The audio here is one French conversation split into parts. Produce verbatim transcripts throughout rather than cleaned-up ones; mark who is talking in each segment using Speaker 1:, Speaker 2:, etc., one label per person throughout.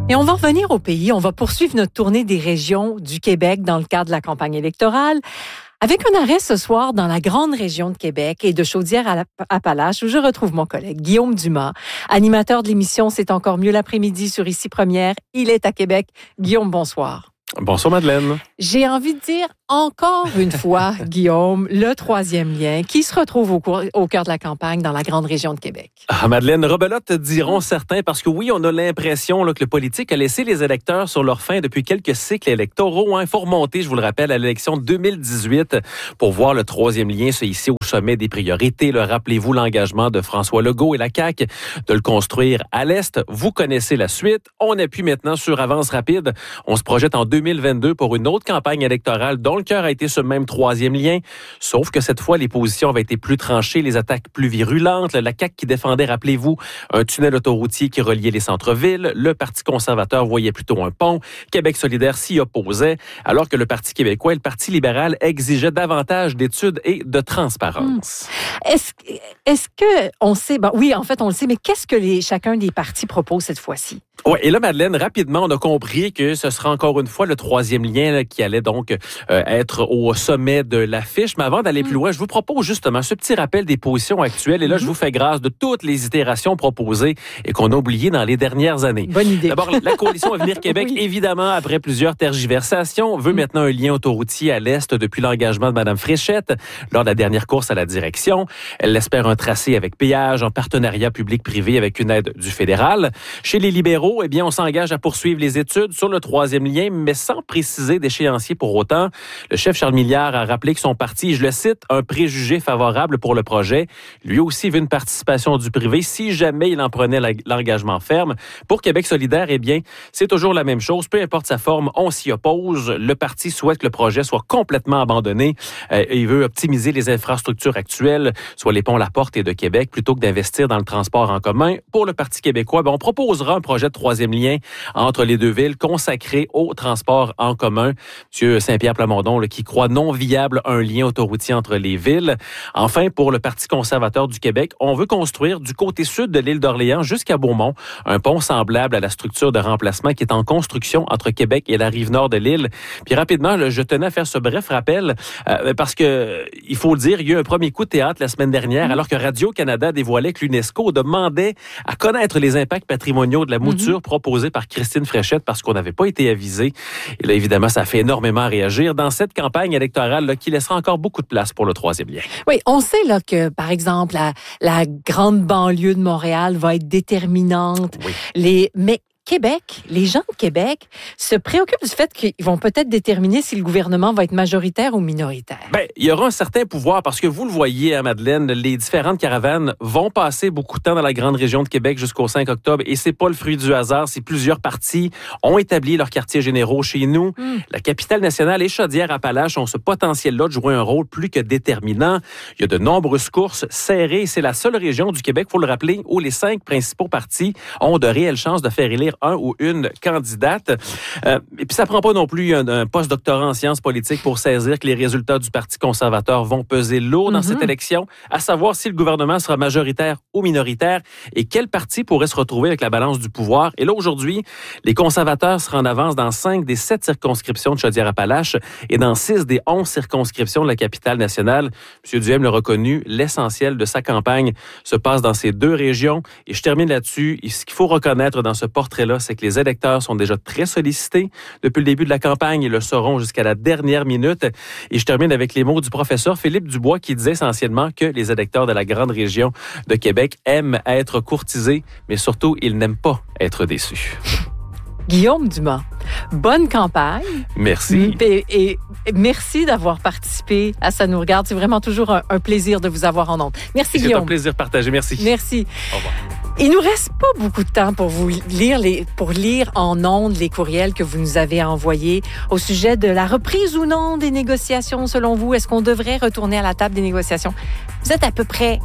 Speaker 1: Et on va revenir au pays. On va poursuivre notre tournée des régions du Québec dans le cadre de la campagne électorale, avec un arrêt ce soir dans la grande région de Québec et de Chaudière-Appalaches, où je retrouve mon collègue Guillaume Dumas, animateur de l'émission C'est encore mieux l'après-midi sur Ici Première. Il est à Québec. Guillaume, bonsoir.
Speaker 2: Bonsoir Madeleine.
Speaker 1: J'ai envie de dire encore une fois, Guillaume, le troisième lien qui se retrouve au, cour- au cœur de la campagne dans la grande région de Québec.
Speaker 2: Ah, Madeleine, rebelote diront certains, parce que oui, on a l'impression là, que le politique a laissé les électeurs sur leur faim depuis quelques cycles électoraux. Il faut remonter, je vous le rappelle, à l'élection deux mille dix-huit pour voir le troisième lien se hisser au sommet des priorités. Le, rappelez-vous l'engagement de François Legault et la C A Q de le construire à l'Est. Vous connaissez la suite. On appuie maintenant sur avance rapide. On se projette en deux mille vingt-deux pour une autre campagne électorale dont le cœur a été ce même troisième lien. Sauf que cette fois, les positions avaient été plus tranchées, les attaques plus virulentes. La C A Q qui défendait, rappelez-vous, un tunnel autoroutier qui reliait les centres-villes. Le Parti conservateur voyait plutôt un pont. Québec solidaire s'y opposait, alors que le Parti québécois et le Parti libéral exigeaient davantage d'études et de transparence.
Speaker 1: Hum. Est-ce, est-ce que on sait, ben oui, en fait, on le sait, mais qu'est-ce que les, chacun des partis propose cette fois-ci?
Speaker 2: Oui, et là, Madeleine, rapidement, on a compris que ce sera encore une fois le troisième lien là, qui allait donc euh, être au sommet de l'affiche. Mais avant d'aller mmh. plus loin, je vous propose justement ce petit rappel des positions actuelles. Et là, mmh. je vous fais grâce de toutes les itérations proposées et qu'on a oubliées dans les dernières années.
Speaker 1: Bonne idée.
Speaker 2: D'abord, la coalition Avenir Québec, oui. évidemment, après plusieurs tergiversations, veut mmh. maintenant un lien autoroutier à l'Est depuis l'engagement de Mme Fréchette lors de la dernière course à la direction. Elle espère un tracé avec péage en partenariat public-privé avec une aide du fédéral. Chez les libéraux, eh bien, on s'engage à poursuivre les études sur le troisième lien, mais sans préciser d'échéancier pour autant. Le chef Charles Milliard a rappelé que son parti, je le cite, un préjugé favorable pour le projet. Lui aussi veut une participation du privé si jamais il en prenait l'engagement ferme. Pour Québec solidaire, eh bien, c'est toujours la même chose. Peu importe sa forme, on s'y oppose. Le parti souhaite que le projet soit complètement abandonné. Euh, il veut optimiser les infrastructures actuelles, soit les ponts La Porte et de Québec, plutôt que d'investir dans le transport en commun. Pour le Parti québécois, ben, on proposera un projet de troisième lien entre les deux villes consacré au transport en commun. Monsieur Saint-Pierre Plamondon, là, qui croit non viable un lien autoroutier entre les villes. Enfin, pour le Parti conservateur du Québec, on veut construire du côté sud de l'île d'Orléans jusqu'à Beaumont un pont semblable à la structure de remplacement qui est en construction entre Québec et la rive nord de l'île. Puis rapidement, là, je tenais à faire ce bref rappel euh, parce que, il faut le dire, il y a eu un premier coup de théâtre la semaine dernière, mmh. alors que Radio-Canada dévoilait que l'UNESCO demandait à connaître les impacts patrimoniaux de la mouture mmh. proposée par Christine Fréchette parce qu'on n'avait pas été avisé. Et là, évidemment, ça fait énormément réagir dans cette campagne électorale là, qui laissera encore beaucoup de place pour le troisième lien.
Speaker 1: Oui, on sait là que, par exemple, la, la grande banlieue de Montréal va être déterminante.
Speaker 2: Oui.
Speaker 1: Les, mais Québec, les gens de Québec se préoccupent du fait qu'ils vont peut-être déterminer si le gouvernement va être majoritaire ou minoritaire.
Speaker 2: Bien, il y aura un certain pouvoir parce que vous le voyez, hein, Madeleine, les différentes caravanes vont passer beaucoup de temps dans la grande région de Québec jusqu'au cinq octobre et c'est pas le fruit du hasard si plusieurs partis ont établi leurs quartiers généraux chez nous. Mm. La capitale nationale et Chaudière-Appalaches ont ce potentiel-là de jouer un rôle plus que déterminant. Il y a de nombreuses courses serrées et c'est la seule région du Québec, il faut le rappeler, où les cinq principaux partis ont de réelles chances de faire élire un ou une candidate. Euh, et puis ça prend pas non plus un, un post-doctorat en sciences politiques pour saisir que les résultats du Parti conservateur vont peser lourd dans mm-hmm. cette élection, à savoir si le gouvernement sera majoritaire ou minoritaire et quel parti pourrait se retrouver avec la balance du pouvoir. Et là, aujourd'hui, les conservateurs seront en avance dans cinq des sept circonscriptions de Chaudière-Appalaches et dans six des onze circonscriptions de la capitale nationale. M. Duhem l'a reconnu, l'essentiel de sa campagne se passe dans ces deux régions. Et je termine là-dessus. Et ce qu'il faut reconnaître dans ce portrait là, c'est que les électeurs sont déjà très sollicités depuis le début de la campagne et le seront jusqu'à la dernière minute. Et je termine avec les mots du professeur Philippe Dubois qui disait essentiellement que les électeurs de la grande région de Québec aiment être courtisés, mais surtout, ils n'aiment pas être déçus.
Speaker 1: Guillaume Dumas, bonne campagne.
Speaker 2: Merci.
Speaker 1: Et, et, et merci d'avoir participé à Ça nous regarde. C'est vraiment toujours un, un plaisir de vous avoir en ondes. Merci,
Speaker 2: c'est
Speaker 1: Guillaume.
Speaker 2: C'est un plaisir partagé. Merci.
Speaker 1: Merci.
Speaker 2: Au revoir.
Speaker 1: Il nous reste pas beaucoup de temps pour vous lire les, pour lire en ondes les courriels que vous nous avez envoyés au sujet de la reprise ou non des négociations. Selon vous, est-ce qu'on devrait retourner à la table des négociations? Vous êtes à peu près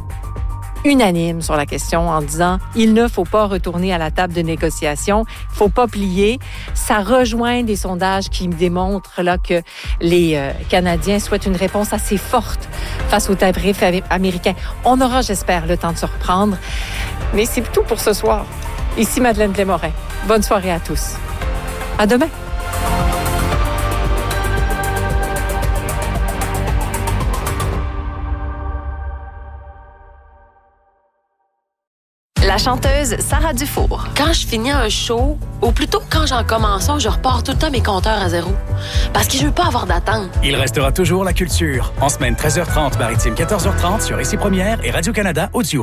Speaker 1: unanime sur la question en disant il ne faut pas retourner à la table de négociation, il faut pas plier. Ça rejoint des sondages qui démontrent là que les euh, Canadiens souhaitent une réponse assez forte face au tarif américain. On aura, j'espère, le temps de se reprendre. Mais c'est tout pour ce soir. Ici Madeleine Blais-Morin. Bonne soirée à tous. À demain.
Speaker 3: La chanteuse Sarah Dufour.
Speaker 4: Quand je finis un show, ou plutôt quand j'en commence un, je repars tout le temps mes compteurs à zéro. Parce que je veux pas avoir d'attente.
Speaker 5: Il restera toujours la culture. En semaine treize heures trente, maritime quatorze heures trente sur Ici Première et Radio-Canada Audio.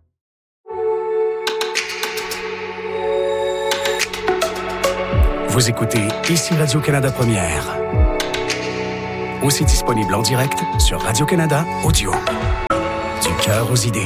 Speaker 5: Vous écoutez Ici Radio-Canada Première. Aussi disponible en direct sur Radio-Canada Audio. Du cœur aux idées.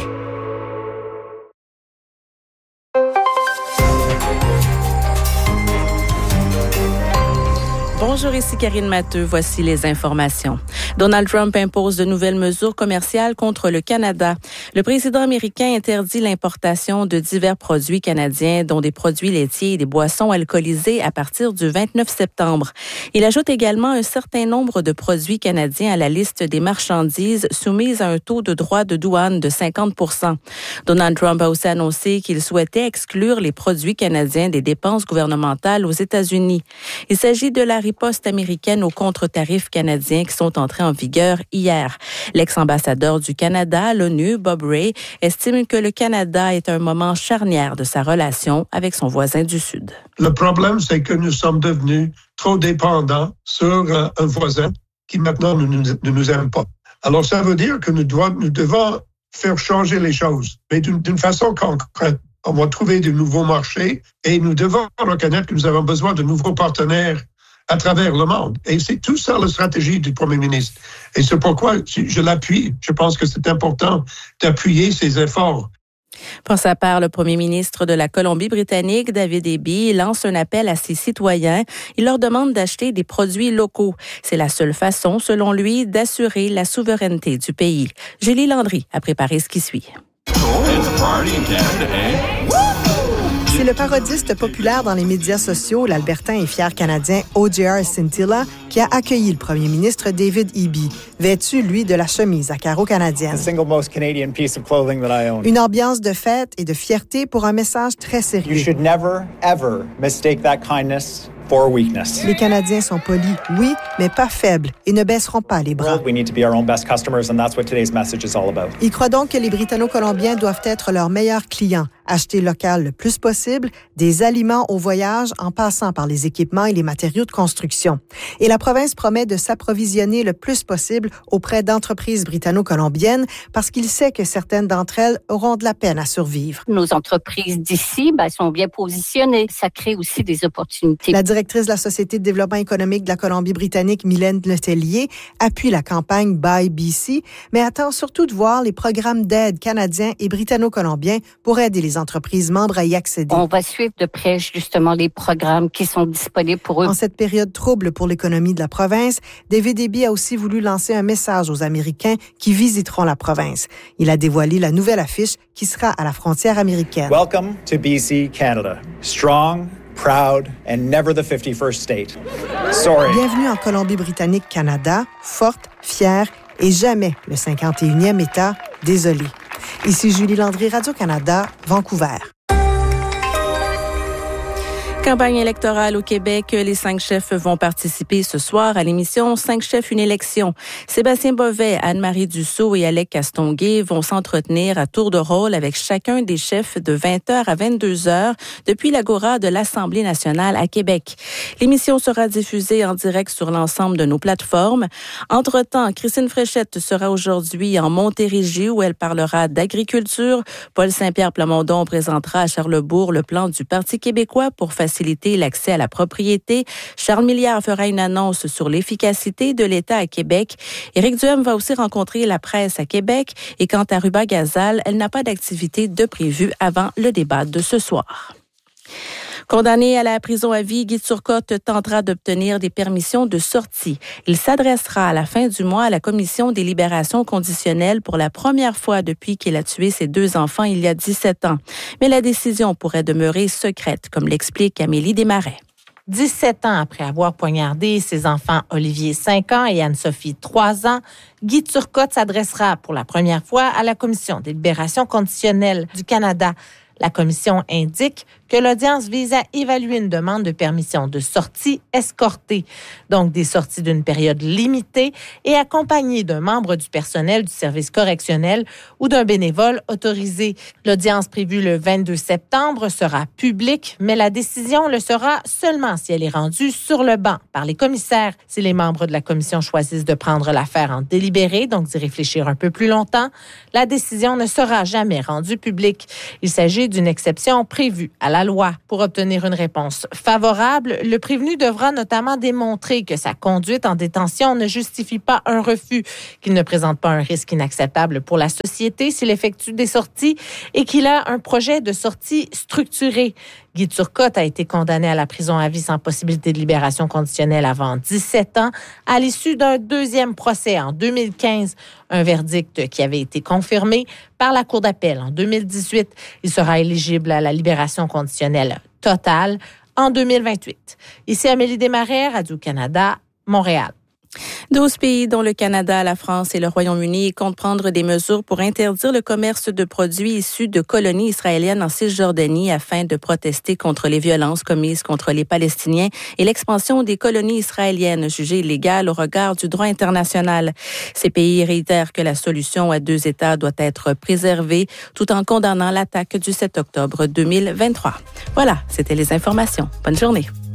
Speaker 6: Bonjour, ici Karine Matteux. Voici les informations. Donald Trump impose de nouvelles mesures commerciales contre le Canada. Le président américain interdit l'importation de divers produits canadiens, dont des produits laitiers et des boissons alcoolisées à partir du vingt-neuf septembre. Il ajoute également un certain nombre de produits canadiens à la liste des marchandises soumises à un taux de droit de douane de cinquante pour cent. Donald Trump a aussi annoncé qu'il souhaitait exclure les produits canadiens des dépenses gouvernementales aux États-Unis. Il s'agit de la riposte américaine aux contre-tarifs canadiens qui sont entrés en vigueur hier. L'ex-ambassadeur du Canada à l'ONU, Bob Ray, estime que le Canada est à un moment charnière de sa relation avec son voisin du Sud.
Speaker 7: Le problème, c'est que nous sommes devenus trop dépendants sur euh, un voisin qui maintenant ne nous, ne nous aime pas. Alors, ça veut dire que nous, doit, nous devons faire changer les choses, mais d'une, d'une façon concrète. On va trouver de nouveaux marchés et nous devons reconnaître que nous avons besoin de nouveaux partenaires à travers le monde. Et c'est tout ça la stratégie du Premier ministre. Et c'est pourquoi je l'appuie. Je pense que c'est important d'appuyer ces efforts.
Speaker 6: Pour sa part, le premier ministre de la Colombie-Britannique, David Eby, lance un appel à ses citoyens. Il leur demande d'acheter des produits locaux. C'est la seule façon, selon lui, d'assurer la souveraineté du pays. Julie Landry a préparé ce qui suit.
Speaker 8: C'est le parodiste populaire dans les médias sociaux, l'Albertain et fier Canadien O J R Scintilla, qui a accueilli le premier ministre David Eby, vêtu, lui, de la chemise à carreaux canadienne. Une ambiance de fête et de fierté pour un message très sérieux.
Speaker 9: You should never, ever mistake that kindness for weakness.
Speaker 8: Les Canadiens sont polis, oui, mais pas faibles et ne baisseront pas les bras.
Speaker 9: We need to be our own best customers, and that's what today's message is all about.
Speaker 8: Il croit donc que les Britanno-Colombiens doivent être leurs meilleurs clients, acheter local le plus possible, des aliments au voyage en passant par les équipements et les matériaux de construction. Et la province promet de s'approvisionner le plus possible auprès d'entreprises britanno-colombiennes parce qu'il sait que certaines d'entre elles auront de la peine à survivre.
Speaker 10: Nos entreprises d'ici ben, sont bien positionnées. Ça crée aussi des opportunités.
Speaker 8: La directrice de la Société de développement économique de la Colombie-Britannique, Mylène Letellier, appuie la campagne Buy B C, mais attend surtout de voir les programmes d'aide canadiens et britanno-colombiens pour aider les entreprises membres à y accéder.
Speaker 10: On va suivre de près justement les programmes qui sont disponibles pour eux.
Speaker 8: En cette période trouble pour l'économie de la province, David Eby a aussi voulu lancer un message aux Américains qui visiteront la province. Il a dévoilé la nouvelle affiche qui sera à la frontière américaine.
Speaker 9: Welcome to B C, Canada. Strong, proud, and never the fifty-first state. Sorry.
Speaker 8: Bienvenue en Colombie-Britannique, Canada, forte, fière et jamais le cinquante et unième État, désolé. Ici Julie Landry, Radio-Canada, Vancouver.
Speaker 6: Campagne électorale au Québec, les cinq chefs vont participer ce soir à l'émission Cinq chefs, une élection. Sébastien Bovet, Anne-Marie Dussault et Alec Castonguay vont s'entretenir à tour de rôle avec chacun des chefs de vingt heures à vingt-deux heures depuis l'Agora de l'Assemblée nationale à Québec. L'émission sera diffusée en direct sur l'ensemble de nos plateformes. Entre-temps, Christine Fréchette sera aujourd'hui en Montérégie où elle parlera d'agriculture. Paul Saint-Pierre Plamondon présentera à Charlesbourg le plan du Parti québécois pour faciliter l'accès à la propriété. Charles Milliard fera une annonce sur l'efficacité de l'État à Québec. Éric Duhem va aussi rencontrer la presse à Québec. Et quant à Ruba Gazal, elle n'a pas d'activité de prévue avant le débat de ce soir. Condamné à la prison à vie, Guy Turcotte tentera d'obtenir des permissions de sortie. Il s'adressera à la fin du mois à la Commission des libérations conditionnelles pour la première fois depuis qu'il a tué ses deux enfants il y a dix-sept ans. Mais la décision pourrait demeurer secrète, comme l'explique Amélie Desmarais.
Speaker 11: dix-sept ans après avoir poignardé ses enfants Olivier, cinq ans, et Anne-Sophie, trois ans, Guy Turcotte s'adressera pour la première fois à la Commission des libérations conditionnelles du Canada. La commission indique que l'audience vise à évaluer une demande de permission de sortie escortée, donc des sorties d'une période limitée et accompagnées d'un membre du personnel du service correctionnel ou d'un bénévole autorisé. L'audience prévue le vingt-deux septembre sera publique, mais la décision le sera seulement si elle est rendue sur le banc par les commissaires. Si les membres de la commission choisissent de prendre l'affaire en délibéré, donc d'y réfléchir un peu plus longtemps, la décision ne sera jamais rendue publique. Il s'agit d'une exception prévue à la loi. Pour obtenir une réponse favorable, le prévenu devra notamment démontrer que sa conduite en détention ne justifie pas un refus, qu'il ne présente pas un risque inacceptable pour la société s'il effectue des sorties et qu'il a un projet de sortie structuré. Guy Turcotte a été condamné à la prison à vie sans possibilité de libération conditionnelle avant dix-sept ans à l'issue d'un deuxième procès en deux mille quinze, un verdict qui avait été confirmé par la Cour d'appel en deux mille dix-huit. Il sera éligible à la libération conditionnelle totale en deux mille vingt-huit. Ici Amélie Desmarais, Radio-Canada, Montréal.
Speaker 6: douze pays, dont le Canada, la France et le Royaume-Uni, comptent prendre des mesures pour interdire le commerce de produits issus de colonies israéliennes en Cisjordanie afin de protester contre les violences commises contre les Palestiniens et l'expansion des colonies israéliennes jugées illégales au regard du droit international. Ces pays réitèrent que la solution à deux États doit être préservée tout en condamnant l'attaque du sept octobre deux mille vingt-trois. Voilà, c'était les informations. Bonne journée.